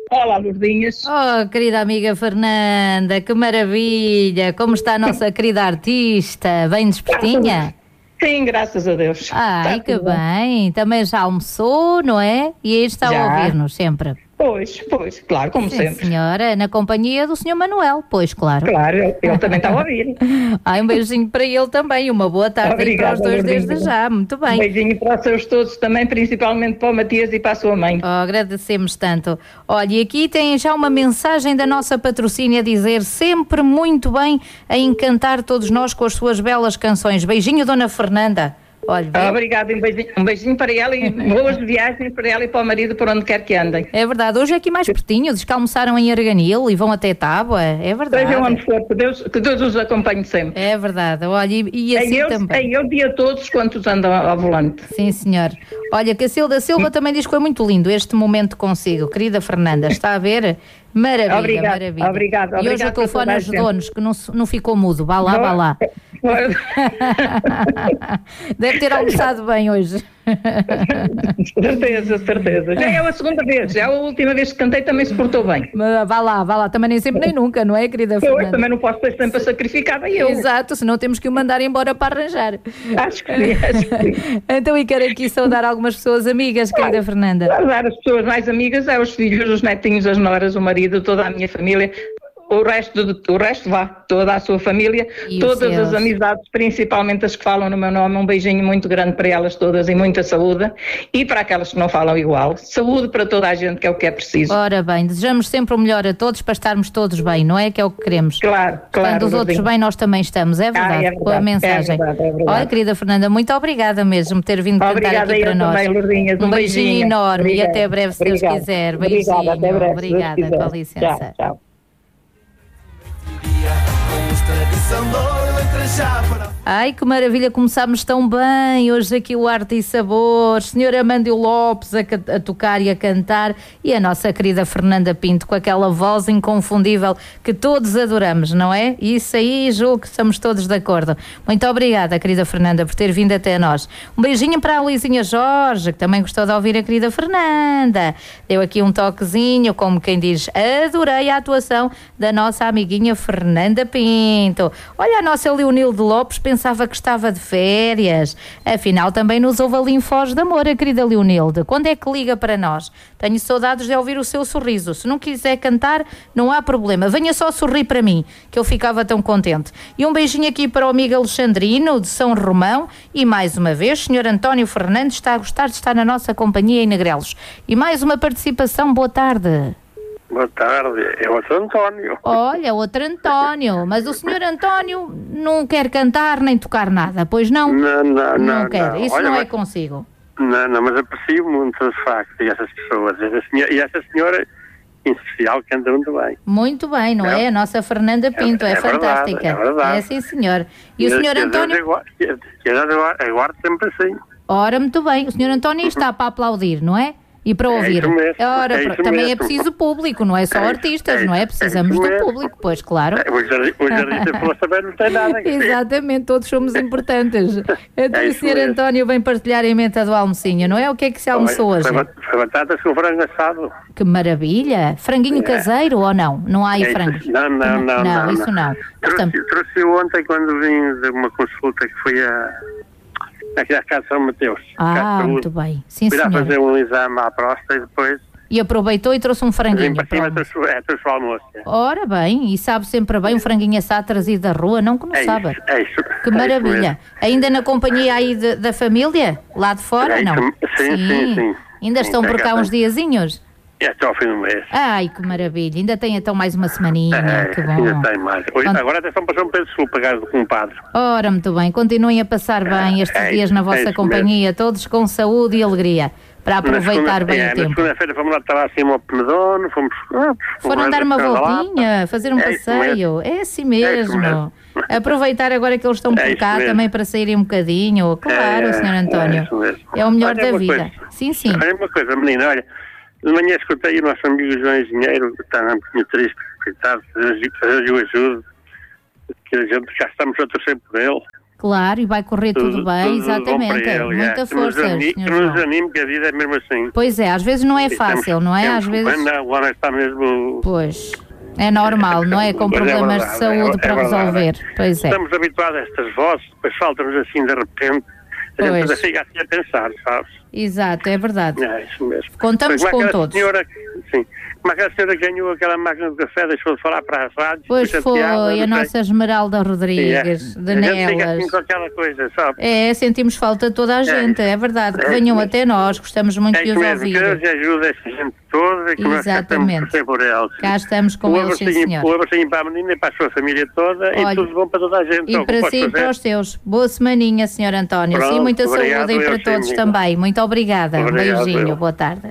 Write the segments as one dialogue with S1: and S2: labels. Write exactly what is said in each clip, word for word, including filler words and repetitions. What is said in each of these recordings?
S1: Olá, Lourdinhas.
S2: Oh, querida amiga Fernanda, que maravilha! Como está a nossa querida artista? Bem despertinha?
S1: Sim, graças a Deus.
S2: Ai,
S1: Está
S2: que
S1: tudo bem.
S2: bem! Também já almoçou, não é? E aí está
S1: Já.
S2: a ouvir-nos sempre.
S1: Pois, pois, claro, como
S2: Sim,
S1: sempre.
S2: senhora, na companhia do senhor Manuel, pois, claro.
S1: Claro, ele, ele também está a ouvir.
S2: Ai, um beijinho para ele também, uma boa tarde aí para os dois desde já, muito
S1: Um
S2: bem.
S1: beijinho para os seus todos também, principalmente para o Matias e para a sua mãe.
S2: Oh, agradecemos tanto. Olha, e aqui tem já uma mensagem da nossa patrocínio a dizer sempre muito bem a encantar todos nós com as suas belas canções. Beijinho, Dona Fernanda. Olha, vê?
S1: Obrigada, um beijinho, um beijinho para ela e boas viagens para ela e para o marido, por onde quer que andem.
S2: É verdade, hoje é aqui mais pertinho, diz que almoçaram em Arganil e vão até Tábua, é verdade.
S1: Seja onde for, que Deus, que Deus os acompanhe sempre.
S2: É verdade, olha, e, e assim
S1: é eu,
S2: também.
S1: É eu dia todos quantos andam ao volante.
S2: Sim, senhor. Olha, que a Silda Silva também diz que foi muito lindo este momento consigo, querida Fernanda, está a ver? Maravilha,
S1: Obrigado,
S2: maravilha.
S1: obrigado,
S2: E hoje
S1: obrigado
S2: o telefone
S1: por toda a gente.
S2: ajudou-nos, que não, se- não ficou mudo, vá lá, vá lá. Deve ter almoçado bem hoje.
S1: Certeza, certeza. Já é a segunda vez, já é a última vez que cantei também se portou bem.
S2: Mas vá lá, vá lá, também nem sempre nem nunca, não é, querida
S1: Eu
S2: Fernanda?
S1: também não posso ser sempre a sacrificada eu.
S2: Exato, senão temos que o mandar embora para arranjar.
S1: Acho que sim, acho que sim.
S2: Então, e quero aqui saudar algumas pessoas amigas, querida Fernanda.
S1: Dar as pessoas mais amigas é os filhos, os netinhos, as noras, o marido, toda a minha família. O resto, de, o resto vá, toda a sua família,
S2: E os
S1: todas
S2: seus?
S1: as amizades, principalmente as que falam no meu nome, um beijinho muito grande para elas todas e muita saúde. E para aquelas que não falam igual, saúde para toda a gente, que é o que é preciso.
S2: Ora bem, desejamos sempre o melhor a todos para estarmos todos bem, não é? Que é o que queremos.
S1: Claro, claro.
S2: Quando os outros
S1: Lourdinha.
S2: bem, nós também estamos, é verdade,
S1: Ah, é
S2: com a
S1: verdade,
S2: mensagem.
S1: é verdade, é verdade.
S2: Olha, querida Fernanda, muito obrigada mesmo por ter vindo cantar
S1: Obrigada
S2: aqui para
S1: eu
S2: nós.
S1: também, Lourdinhas.
S2: Um beijinho,
S1: beijinho
S2: enorme
S1: Obrigada.
S2: e até breve, se Deus
S1: Obrigada.
S2: quiser. Beijinho,
S1: Obrigada, até breve, se Deus
S2: obrigada,
S1: quiser.
S2: com licença.
S1: Tchau, tchau.
S2: Ai, que maravilha, começámos tão bem hoje aqui o Arte e Sabor, senhora Amândio Lopes a, ca- a tocar e a cantar e a nossa querida Fernanda Pinto com aquela voz inconfundível que todos adoramos, não é? Isso aí julgo que estamos todos de acordo. Muito obrigada, querida Fernanda, por ter vindo até nós. Um beijinho para a Luizinha Jorge, que também gostou de ouvir a querida Fernanda. Deu aqui um toquezinho, como quem diz, adorei a atuação da nossa amiguinha Fernanda Pinto. Olha, a nossa Leonilde Lopes pensava que estava de férias. Afinal, também nos ouve ali em Foz de Amor, a querida Leonilde. Quando é que liga para nós? Tenho saudades de ouvir o seu sorriso. Se não quiser cantar, não há problema. Venha só sorrir para mim, que eu ficava tão contente. E um beijinho aqui para o amigo Alexandrino, de São Romão. E mais uma vez, senhor António Fernandes está a gostar de estar na nossa companhia em Negrelos. E mais uma participação. Boa tarde.
S3: Boa tarde, eu sou António.
S2: Olha, outro António, mas o senhor António não quer cantar nem tocar nada, pois não?
S3: Não, não, não.
S2: quer,
S3: não.
S2: isso
S3: Olha,
S2: não é
S3: mas-
S2: consigo.
S3: Não, não, mas aprecio muito os factos e essas pessoas. Essa senhora, e essa senhora, em especial, canta muito bem.
S2: Muito bem, não é?
S3: É.
S2: A nossa Fernanda Pinto, é,
S3: É verdade,
S2: fantástica.
S3: é verdade.
S2: É sim, senhor. E o
S3: Que-
S2: senhor
S3: que a Deus
S2: António?
S3: agua- Que que a Deus agua- aguarde sempre assim.
S2: Ora, muito bem. O senhor António está para aplaudir, não é? E para
S3: É
S2: ouvir.
S3: isso mesmo,
S2: Ora,
S3: é
S2: pro-
S3: isso
S2: também é
S3: mesmo.
S2: preciso público, não é só
S3: É isso,
S2: artistas,
S3: é
S2: não é?
S3: isso,
S2: Precisamos
S3: é isso
S2: do
S3: mesmo.
S2: público, pois claro.
S3: É, O jardim, o jardim se for saber, não tem nada a ver.
S2: Exatamente, todos somos importantes. Então
S3: É
S2: o
S3: isso
S2: senhor
S3: mesmo.
S2: António vem partilhar a emenda do almocinho, não é? O que é que se almoçou
S3: Foi,
S2: hoje?
S3: foi, bat- foi batatas com frango assado.
S2: Que maravilha! Franguinho caseiro ou não? Não há aí
S3: É isso.
S2: frangos?
S3: Não, não, não.
S2: Não, isso não. Mas tam-
S3: Trouxe, trouxe ontem quando vim de uma consulta que foi a, aqui à Casa de São Mateus. Casa de
S2: Ah,
S3: Saúde.
S2: muito bem. Sim,
S3: Fui lá
S2: senhor.
S3: fazer um exame à próstata e depois
S2: E aproveitou e trouxe um
S3: vim
S2: franguinho.
S3: para cima,
S2: pronto.
S3: trouxe, é, trouxe o almoço. é.
S2: Ora bem, e sabe sempre bem um franguinho assado trazido da rua, não que não
S3: É
S2: sabe.
S3: isso, é isso.
S2: Que
S3: é
S2: maravilha.
S3: isso
S2: Ainda na companhia aí de- da família? Lá de fora,
S3: É
S2: não?
S3: isso, sim, sim, sim.
S2: Ainda
S3: Sim,
S2: estão por
S3: tem
S2: cá
S3: cá,
S2: uns
S3: tem.
S2: diazinhos?
S3: É até ao fim do mês.
S2: Ai, que maravilha. Ainda tem então mais uma semaninha,
S3: É,
S2: que bom.
S3: ainda tem mais. Hoje,
S2: Quando-
S3: agora até estão para São Pedro Sul pagar com o padre.
S2: Ora, muito bem. Continuem a passar bem estes
S3: é
S2: dias
S3: isso,
S2: na
S3: é
S2: vossa
S3: isso
S2: companhia, todos com saúde e alegria, para aproveitar
S3: Na
S2: bem
S3: segunda- é,
S2: o
S3: Na
S2: tempo.
S3: segunda-feira fomos lá estar lá acima ao Penedono, fomos... ah,
S2: Foram
S3: fomos
S2: dar uma
S3: lá,
S2: voltinha, fazer um
S3: É isso
S2: passeio. É assim
S3: É isso
S2: mesmo.
S3: mesmo.
S2: Aproveitar agora que eles estão
S3: É
S2: por
S3: isso
S2: cá
S3: mesmo.
S2: também para saírem um bocadinho. Claro,
S3: É,
S2: senhor
S3: é
S2: António.
S3: isso mesmo.
S2: É o melhor
S3: Olha
S2: da
S3: uma
S2: vida.
S3: coisa.
S2: Sim, sim.
S3: Olha uma coisa, menina, olha, de manhã escutei o nosso amigo João Engenheiro, que está um bocadinho triste, coitado, às vezes eu ajudo, que a gente já estamos a torcer por ele.
S2: Claro, e vai correr tudo, tudo bem, tudo exatamente. Ele, Muita é. força.
S3: Que nos, anime, que nos anime, que a vida é mesmo assim.
S2: Pois é, às vezes não é fácil, Estamos, não é? Às vezes.
S3: Não, o homem está mesmo.
S2: Pois. É normal, não é? Com problemas é verdade, de saúde é, para é resolver. Pois é.
S3: Estamos habituados a estas vozes, depois faltam-nos assim de repente. A gente ainda fica assim a pensar, sabes?
S2: Exato, é verdade.
S3: É isso mesmo.
S2: Contamos
S3: mas,
S2: com todos.
S3: Senhora, sim. Como aquela senhora ganhou aquela máquina de café, deixou de falar para as rádios.
S2: Pois foi, a nossa Esmeralda Rodrigues,
S3: é.
S2: de
S3: Nelas.
S2: A gente fica
S3: assim com aquela coisa, sabe?
S2: É, sentimos falta de toda a gente, é, é verdade. É Venham até nós, gostamos muito
S3: é
S2: de os
S3: mesmo,
S2: ouvir.
S3: Que Deus ajude essa gente toda e que
S2: Exatamente.
S3: nós por eles.
S2: Cá estamos com
S3: o
S2: eles, sim senhor.
S3: O abracinho para a menina e para a sua família toda. Olha, e tudo bom para toda a gente.
S2: E para si e para os seus. Boa semaninha, senhor António. Pronto, sim, muita saúde e para todos sim, também. Muito obrigada. Obrigado, um beijinho, eu. Boa tarde.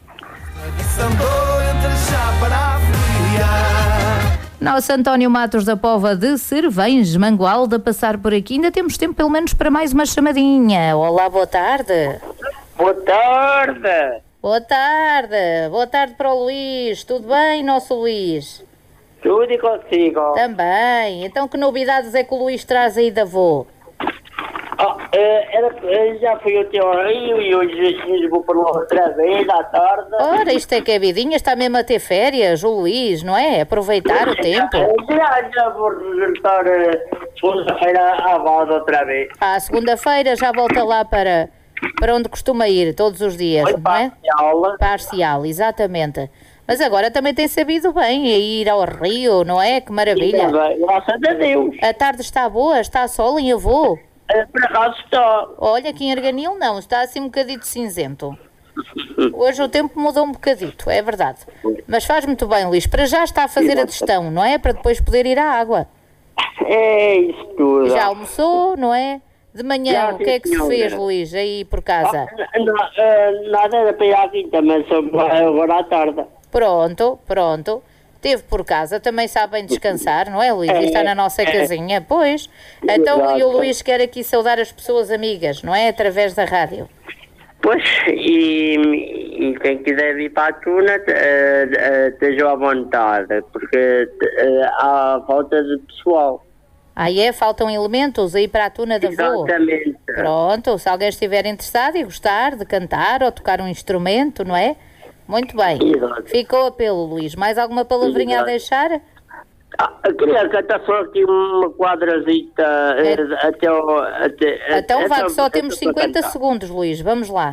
S2: Nosso António Matos da Pova de Cervães, Mangualde, a passar por aqui. Ainda temos tempo pelo menos para mais uma chamadinha. Olá, boa tarde.
S4: Boa tarde.
S2: Boa tarde. Boa tarde para o Luís. Tudo bem, nosso Luís?
S4: Tudo e consigo.
S2: Também. Então que novidades é que o Luís traz aí da avó?
S4: Oh, era, já fui ao teu Rio e hoje vou para outra vez à tarde.
S2: Ora, isto é que é vidinha, está mesmo a ter férias, o Luís, não é? Aproveitar o tempo.
S4: Já, já vou regressar segunda-feira à volta outra vez.
S2: Ah, segunda-feira já volta lá para, para onde costuma ir, todos os dias,
S4: Foi
S2: não é?
S4: Parcial.
S2: Parcial, exatamente. Mas agora também tem sabido bem ir ao Rio, não é? Que maravilha.
S4: Sim, graças a Deus.
S2: A tarde está boa, está sol em Avô.
S4: Por acaso está.
S2: Olha, aqui em Arganil não, está assim um bocadito cinzento. Hoje o tempo mudou um bocadito, é verdade. Mas faz muito bem, Luís. Para já está a fazer a digestão, não é? Para depois poder ir à água.
S4: É isso tudo.
S2: Já almoçou, não é? De manhã, já, o que é que se fez, Luís, aí por casa?
S4: Ah, nada, era para ir à quinta, mas agora à tarde.
S2: Pronto, pronto. Teve por casa, também sabem descansar, não é, Luís? É, está na nossa casinha, pois. Então, e o Luís quer aqui saudar as pessoas amigas, não é? Através da rádio.
S4: Pois, e, e quem quiser vir para a Tuna, estejam à vontade, porque uh, há falta de pessoal.
S2: Ah, é? Faltam elementos aí para a Tuna da Avô?
S4: Exatamente.
S2: Pronto, se alguém estiver interessado e gostar de cantar ou tocar um instrumento, não é? Muito bem. Exato. Ficou o apelo, Luís. Mais alguma palavrinha Exato. a deixar?
S4: Ah, eu queria cantar só aqui uma quadrazita é. até o... Até,
S2: então vá, que só temos cinquenta segundos, Luís. Vamos lá.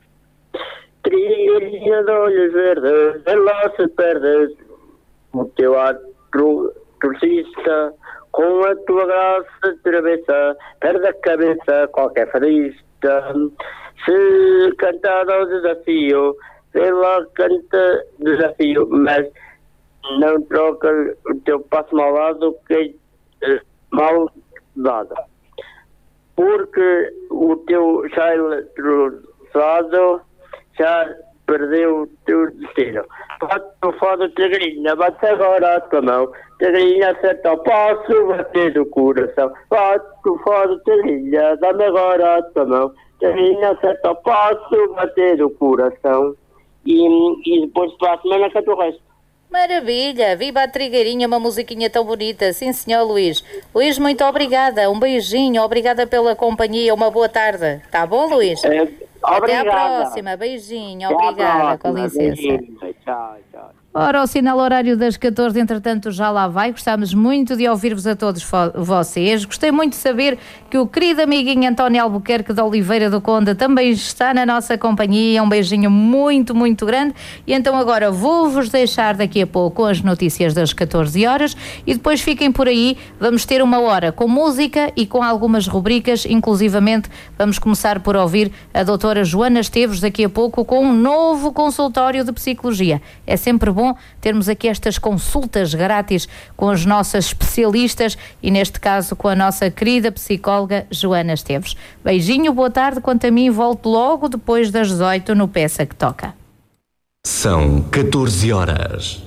S4: Trilha de olhos verdes, ela se perde o teu ar torcista, com a tua graça travessa, perde a cabeça qualquer farista. Se cantar ao desafio, ela canta desafio, mas não troca o teu passo malvado que é mal dado. Porque o teu chale troçado já perdeu o teu destino. Bate o fado, Tigrinha, bate agora a tua mão. Tigrinha, acerta o passo, bate do coração. Bate o fado, Tigrinha, dá-me agora a tua mão. Tigrinha, acerta o passo, bate do coração. E, e depois para a semana canta o resto.
S2: Maravilha, viva a Trigueirinha, uma musiquinha tão bonita, sim senhor Luís. Luís, muito obrigada, um beijinho, obrigada pela companhia, uma boa tarde. Tá bom, Luís?
S4: É,
S2: até à próxima, beijinho,
S4: até
S2: obrigada,
S4: próxima,
S2: com licença.
S4: Beijinho. Tchau, tchau.
S2: Ora, o sinal horário das catorze, entretanto, já lá vai. Gostamos muito de ouvir-vos a todos vocês. Gostei muito de saber que o querido amiguinho António Albuquerque de Oliveira do Conde também está na nossa companhia. Um beijinho muito, muito grande. E então agora vou-vos deixar daqui a pouco com as notícias das catorze horas e depois fiquem por aí. Vamos ter uma hora com música e com algumas rubricas. Inclusivamente, vamos começar por ouvir a doutora Joana Esteves daqui a pouco com um novo consultório de psicologia. É sempre bom termos aqui estas consultas grátis com as nossas especialistas e neste caso com a nossa querida psicóloga Joana Esteves. Beijinho, boa tarde, quanto a mim volto logo depois das dezoito no Peça que Toca.
S5: São catorze horas.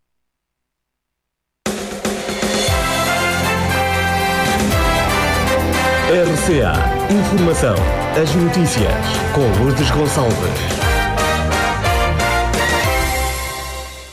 S5: R C A Informação, as notícias com Lourdes Gonçalves.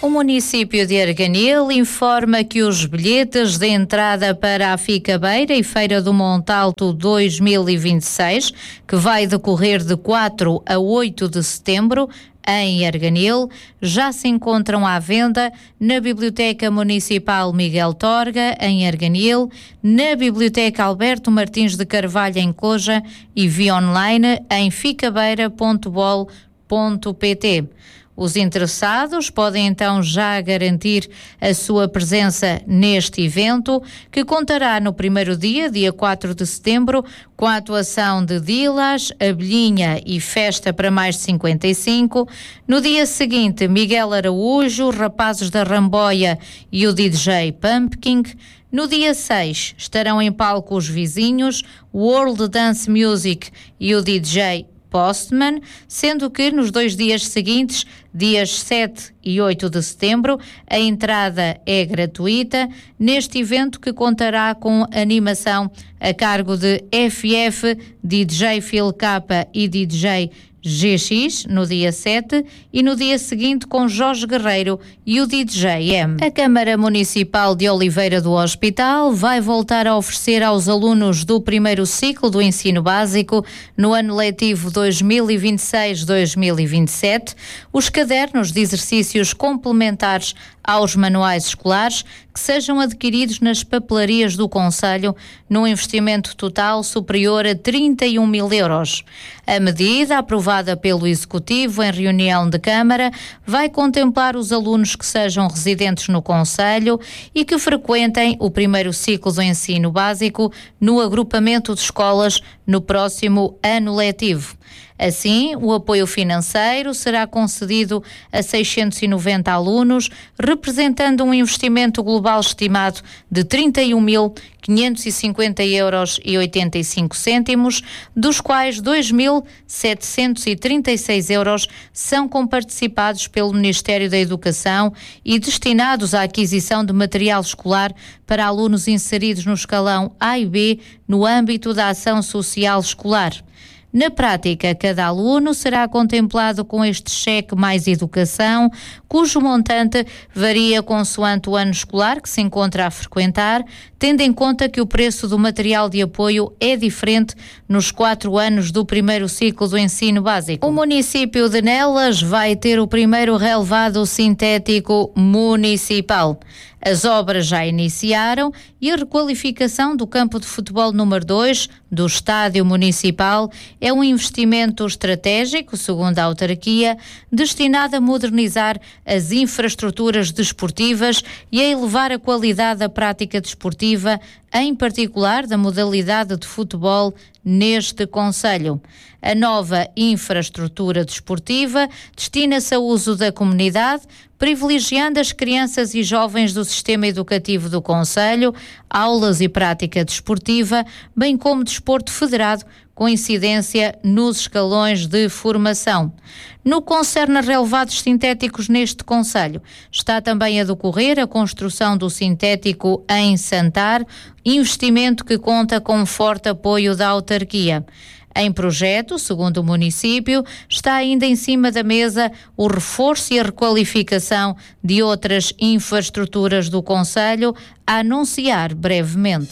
S2: O município de Arganil informa que os bilhetes de entrada para a Ficabeira e Feira do Montalto dois mil e vinte e seis, que vai decorrer de quatro a oito de setembro, em Arganil, já se encontram à venda na Biblioteca Municipal Miguel Torga, em Arganil, na Biblioteca Alberto Martins de Carvalho, em Coja, e via online em ficabeira ponto bol ponto pt. Os interessados podem então já garantir a sua presença neste evento, que contará no primeiro dia, dia quatro de setembro, com a atuação de Dilas, Abelhinha e Festa para mais de cinquenta e cinco. No dia seguinte, Miguel Araújo, Rapazes da Ramboia e o D J Pumpkin. No dia seis, estarão em palco os Vizinhos, World Dance Music e o D J Postman, sendo que nos dois dias seguintes, dias sete e oito de setembro, a entrada é gratuita, neste evento que contará com animação a cargo de F F, D J Phil K e D J G X no dia sete e no dia seguinte com Jorge Guerreiro e o D J M. A Câmara Municipal de Oliveira do Hospital vai voltar a oferecer aos alunos do primeiro ciclo do ensino básico no ano letivo dois mil e vinte e seis dois mil e vinte e sete os cadernos de exercícios complementares aos manuais escolares que sejam adquiridos nas papelarias do concelho num investimento total superior a trinta e um mil euros. A medida, aprovada pelo Executivo em reunião de Câmara, vai contemplar os alunos que sejam residentes no concelho e que frequentem o primeiro ciclo do ensino básico no agrupamento de escolas no próximo ano letivo. Assim, o apoio financeiro será concedido a seiscentos e noventa alunos, representando um investimento global estimado de trinta e um mil quinhentos e cinquenta euros e oitenta e cinco cêntimos, dos quais dois mil setecentos e trinta e seis euros são comparticipados pelo Ministério da Educação e destinados à aquisição de material escolar para alunos inseridos no escalão A e B no âmbito da ação social escolar. Na prática, cada aluno será contemplado com este cheque mais educação, cujo montante varia consoante o ano escolar que se encontra a frequentar, tendo em conta que o preço do material de apoio é diferente nos quatro anos do primeiro ciclo do ensino básico. O município de Nelas vai ter o primeiro relevado sintético municipal. As obras já iniciaram e a requalificação do campo de futebol número dois do Estádio Municipal é um investimento estratégico, segundo a autarquia, destinado a modernizar as infraestruturas desportivas e a elevar a qualidade da prática desportiva, em particular da modalidade de futebol neste concelho. A nova infraestrutura desportiva destina-se ao uso da comunidade, privilegiando as crianças e jovens do sistema educativo do concelho, aulas e prática desportiva, bem como desporto federado, com incidência nos escalões de formação. No que concerne a relevados sintéticos neste concelho, está também a decorrer a construção do sintético em Santar, investimento que conta com forte apoio da autarquia. Em projeto, segundo o município, está ainda em cima da mesa o reforço e a requalificação de outras infraestruturas do concelho, a anunciar brevemente.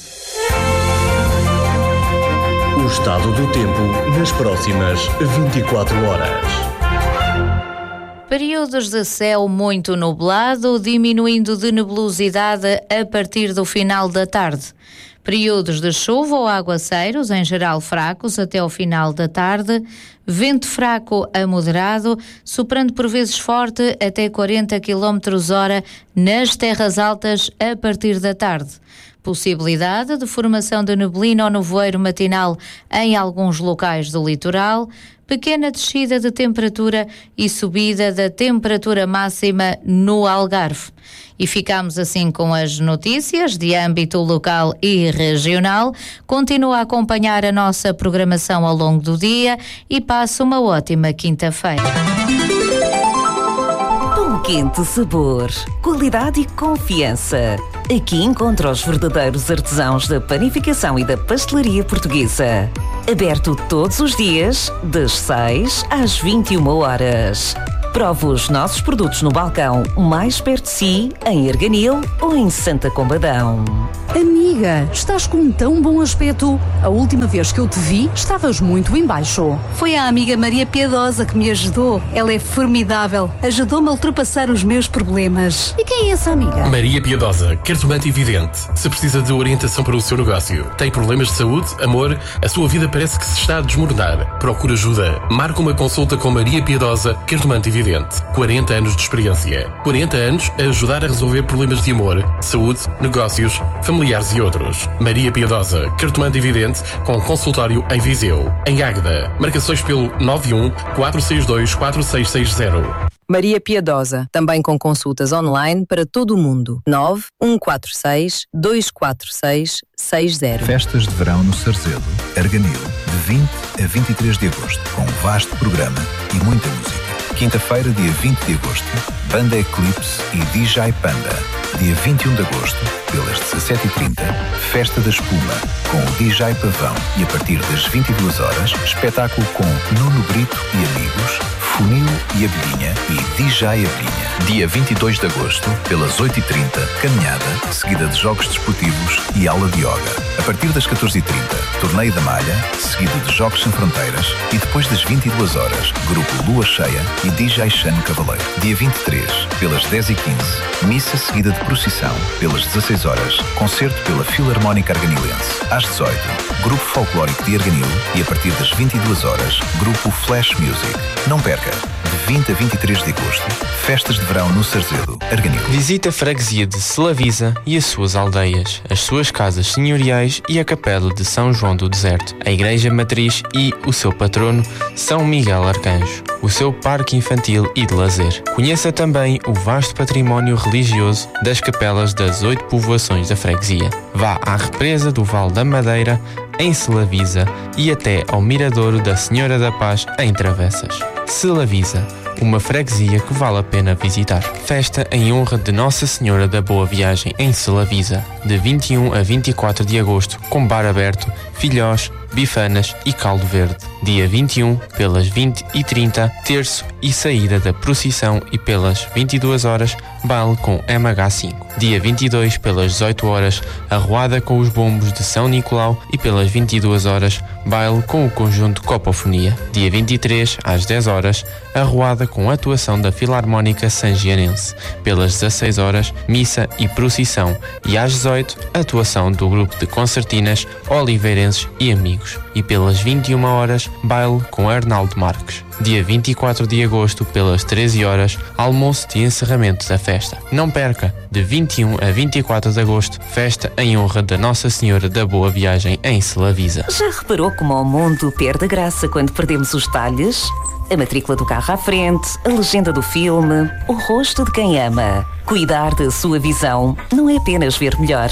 S5: O estado do tempo nas próximas vinte e quatro horas.
S2: Períodos de céu muito nublado, diminuindo de nebulosidade a partir do final da tarde. Períodos de chuva ou aguaceiros, em geral fracos, até ao final da tarde. Vento fraco a moderado, soprando por vezes forte até quarenta quilómetros hora nas terras altas a partir da tarde. Possibilidade de formação de neblina ou nevoeiro matinal em alguns locais do litoral. Pequena descida de temperatura e subida da temperatura máxima no Algarve. E ficamos assim com as notícias de âmbito local e regional. Continua a acompanhar a nossa programação ao longo do dia e passa uma ótima quinta-feira.
S6: Pão quente sabor, qualidade e confiança. Aqui encontra os verdadeiros artesãos da panificação e da pastelaria portuguesa. Aberto todos os dias, das seis às vinte e uma horas. Prove os nossos produtos no balcão mais perto de si, em Erganil ou em Santa Combadão.
S7: Amiga, estás com um tão bom aspecto. A última vez que eu te vi, estavas muito em baixo.
S8: Foi a amiga Maria Piedosa que me ajudou. Ela é formidável. Ajudou-me a ultrapassar os meus problemas.
S7: E quem é essa amiga?
S9: Maria Piedosa, cartomante e vidente. Se precisa de orientação para o seu negócio, tem problemas de saúde, amor, a sua vida parece que se está a desmoronar. Procura ajuda. Marca uma consulta com Maria Piedosa, cartomante e vidente. quarenta anos de experiência. quarenta anos a ajudar a resolver problemas de amor, saúde, negócios, familiares e outros. Maria Piedosa, cartomante e vidente, com consultório em Viseu. Em Águeda. Marcações pelo nove um quatro seis dois quatro seis seis zero.
S10: Maria Piedosa, também com consultas online para todo o mundo. nove um quatro seis dois quatro seis seis zero.
S11: Festas de verão no Sarzedo, Erganil, de vinte a vinte e três de agosto, com um vasto programa e muita música. Quinta-feira, dia vinte de agosto, Banda Eclipse e D J Panda. Dia vinte e um de agosto, pelas dezassete e trinta, Festa da Espuma, com o D J Pavão. E a partir das vinte e duas horas, espetáculo com Nuno Brito e amigos, Funil e Abelhinha e D J Abelhinha. Dia vinte e dois de agosto, pelas oito e trinta, caminhada, seguida de jogos desportivos e aula de yoga. A partir das catorze e trinta, torneio da malha, seguido de jogos sem fronteiras e depois das vinte e duas horas, grupo Lua Cheia e D J Xano Cavaleiro. Dia vinte e três, pelas dez e quinze, missa seguida de procissão, pelas dezasseis horas, concerto pela Filarmónica Arganilense. Às dezoito, grupo folclórico de Erganil e a partir das vinte e duas horas, grupo Flash Music. Não perca, de vinte a vinte e três de agosto, festas de verão no Sarzedo, Erganil.
S12: Visite a freguesia de Selavisa e as suas aldeias, as suas casas senhoriais e a capela de São João do Deserto, a igreja matriz e o seu patrono, São Miguel Arcanjo, o seu parque infantil e de lazer. Conheça também o vasto património religioso das capelas das oito povoações da freguesia. Vá à represa do Vale da Madeira, em Selavisa, e até ao Miradouro da Senhora da Paz, em Travessas. Selavisa, uma freguesia que vale a pena visitar. Festa em honra de Nossa Senhora da Boa Viagem em Selavisa, de vinte e um a vinte e quatro de agosto, com bar aberto, filhós, bifanas e caldo verde. Dia vinte e um, pelas vinte e trinta, terço e saída da procissão, e pelas vinte e duas horas, baile com M H cinco. Dia vinte e dois, pelas dezoito horas, arruada com os bombos de São Nicolau, e pelas vinte e duas horas, baile com o conjunto Copofonia. Dia vinte e três, às dez horas, arruada com a atuação da Filarmónica Sangianense. Pelas dezasseis horas, missa e procissão, e às dezoito, atuação do grupo de concertinas Oliveirenses e Amigos. E pelas vinte e uma horas, baile com Arnaldo Marques. Dia vinte e quatro de agosto, pelas treze horas, almoço de encerramento da festa. Não perca, de vinte e um a vinte e quatro de agosto, festa em honra da Nossa Senhora da Boa Viagem em Selavisa.
S6: Já reparou como o mundo perde graça quando perdemos os detalhes? A matrícula do carro à frente, a legenda do filme, o rosto de quem ama. Cuidar da sua visão não é apenas ver melhor,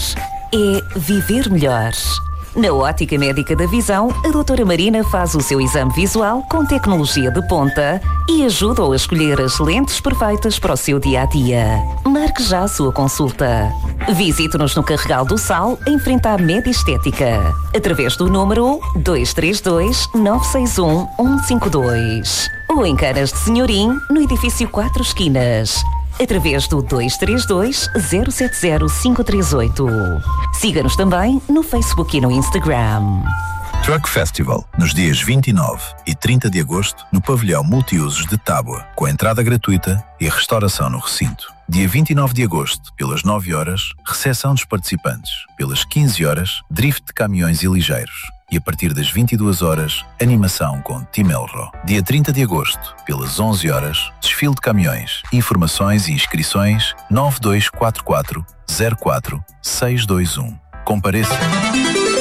S6: é viver melhor. Na Ótica Médica da Visão, a doutora Marina faz o seu exame visual com tecnologia de ponta e ajuda-o a escolher as lentes perfeitas para o seu dia-a-dia. Marque já a sua consulta. Visite-nos no Carregal do Sal, em frente à Medestética, através do número dois três dois, nove seis um, um cinco dois. Ou em Canas de Senhorim, no edifício Quatro Esquinas, através do dois três dois, zero sete zero, cinco três oito. Siga-nos também no Facebook e no Instagram.
S11: Truck Festival, nos dias vinte e nove e trinta de agosto, no pavilhão multiusos de Tábua, com entrada gratuita e restauração no recinto. Dia vinte e nove de agosto, pelas nove horas, recepção dos participantes. Pelas quinze horas, drift de caminhões e ligeiros. E a partir das vinte e duas horas, animação com Tim Elro. Dia trinta de agosto, pelas onze horas, desfile de caminhões. Informações e inscrições nove dois quatro quatro, zero quatro, seis dois um. Compareça!